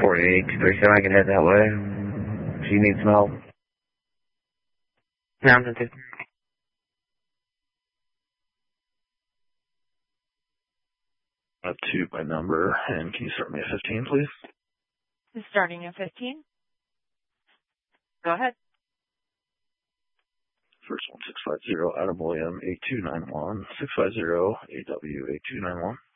48-237, I can head that way. If you need some help. No, I'm good. 2 by number, and can you start me at 15, please? Starting at 15. Go ahead. First one, 650, Attaboy M8291, 650 AW8291.